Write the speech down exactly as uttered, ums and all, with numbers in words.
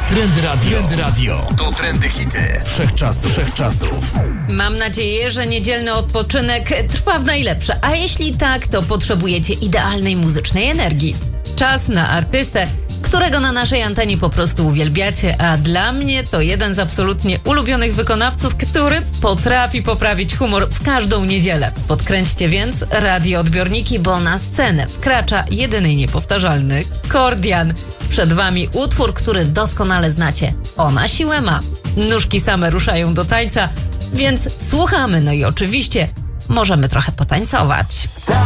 Trendy Radio. Trendy Radio. To trendy hity wszechczasów. Wszechczasów. Mam nadzieję, że niedzielny odpoczynek trwa w najlepsze, a jeśli tak, to potrzebujecie idealnej muzycznej energii. Czas na artystę, którego na naszej antenie po prostu uwielbiacie, a dla mnie to jeden z absolutnie ulubionych wykonawców, który potrafi poprawić humor w każdą niedzielę. Podkręćcie więc radioodbiorniki, bo na scenę wkracza jedyny i niepowtarzalny Kordian. Przed wami utwór, który doskonale znacie. Ona siłę ma. Nóżki same ruszają do tańca, więc słuchamy, no i oczywiście możemy trochę potańcować.